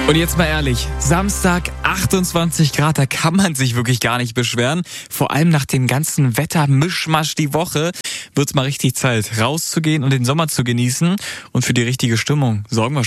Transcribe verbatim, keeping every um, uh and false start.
Und jetzt mal ehrlich, Samstag achtundzwanzig Grad, da kann man sich wirklich gar nicht beschweren. Vor allem nach dem ganzen Wettermischmasch die Woche wird's mal richtig Zeit, rauszugehen und den Sommer zu genießen. Und für die richtige Stimmung sorgen wir schon.